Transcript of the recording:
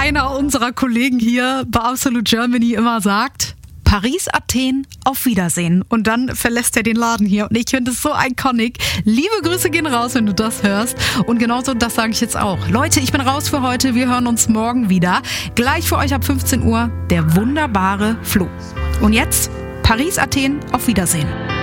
einer unserer Kollegen hier bei Absolute Germany immer sagt, Paris, Athen, auf Wiedersehen. Und dann verlässt er den Laden hier. Und ich finde es so iconic. Liebe Grüße gehen raus, wenn du das hörst. Und genauso das sage ich jetzt auch. Leute, ich bin raus für heute. Wir hören uns morgen wieder. Gleich für euch ab 15 Uhr der wunderbare Flo. Und jetzt Paris, Athen, auf Wiedersehen.